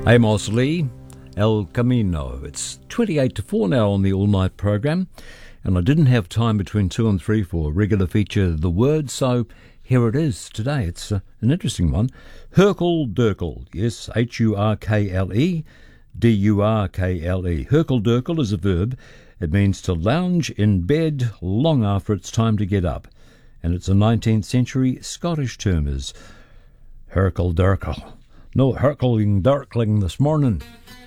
Amos Lee, El Camino. It's 28 to 4 now on the all-night program, and I didn't have time between 2 and 3 for a regular feature, The Word, so here it is today. It's an interesting one. Hurkle-durkle, yes, Hurkle, Durkle. Hurkle-durkle is a verb. It means to lounge in bed long after it's time to get up, and it's a 19th century Scottish term as Hurkle-durkle. No hurkling darkling this morning.